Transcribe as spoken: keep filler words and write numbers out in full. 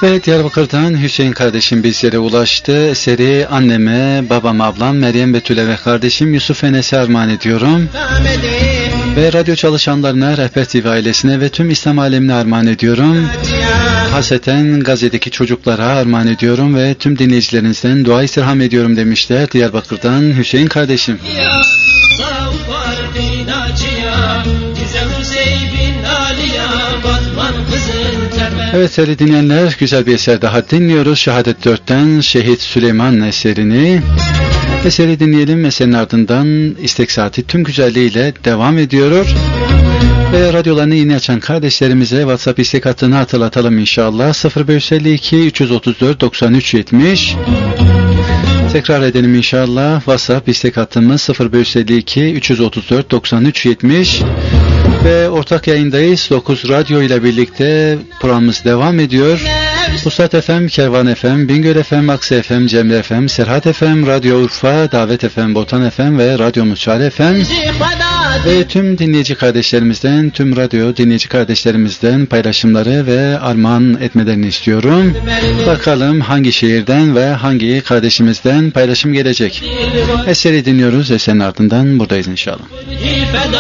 Ve Diyarbakır'dan Hüseyin kardeşim bizlere ulaştı. Eseri anneme, babam, ablam, Meryem Betül'e ve kardeşim Yusuf Enes'e armağan ediyorum. Ve radyo çalışanlarına, Rehber T V ailesine ve tüm İslam alemine armağan ediyorum. Haseten Gazze'deki çocuklara armağan ediyorum ve tüm dinleyicilerinizden dua istirham ediyorum demişler Diyarbakır'dan Hüseyin kardeşim. Evet sevgili dinleyenler, güzel bir eser daha dinliyoruz. Şehadet dörtten Şehit Süleyman eserini. Eseri dinleyelim. Eserin ardından istek saati tüm güzelliğiyle devam ediyor. Ve radyolarını yeni açan kardeşlerimize WhatsApp istek hattını hatırlatalım inşallah. sıfır beş elli iki üç yüz otuz dört doksan üç yetmiş. Tekrar edelim inşallah. WhatsApp istek hattımız sıfır beş elli iki üç yüz otuz dört doksan üç yetmiş. Ve ortak yayındayız. dokuz Radyo ile birlikte programımız devam ediyor. Pusat F M, Kervan F M, Bingöl F M, Aksa F M, Cemre F M, Serhat F M, Radyo Urfa, Davet F M, Botan F M ve Radyo Muçal F M. Ve tüm dinleyici kardeşlerimizden, tüm radyo dinleyici kardeşlerimizden paylaşımları ve armağan etmelerini istiyorum. Bakalım hangi şehirden ve hangi kardeşimizden paylaşım gelecek. Eseri dinliyoruz. Eserin ardından buradayız inşallah.